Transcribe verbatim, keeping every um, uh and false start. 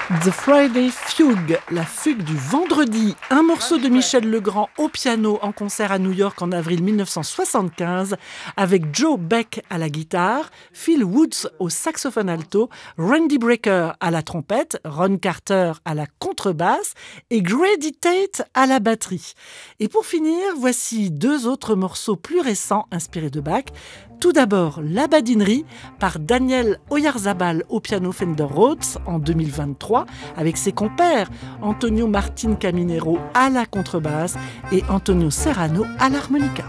The Friday Fugue, la fugue du vendredi, un morceau de Michel Legrand au piano en concert à New York en avril mille neuf cent soixante-quinze avec Joe Beck à la guitare, Phil Woods au saxophone alto, Randy Brecker à la trompette, Ron Carter à la contrebasse et Grady Tate à la batterie. Et pour finir, voici deux autres morceaux plus récents inspirés de Bach. Tout d'abord, La Badinerie par Daniel Oyarzabal au piano Fender Rhodes en deux mille vingt-trois avec ses compères Antonio Martin Caminero à la contrebasse et Antonio Serrano à l'harmonica.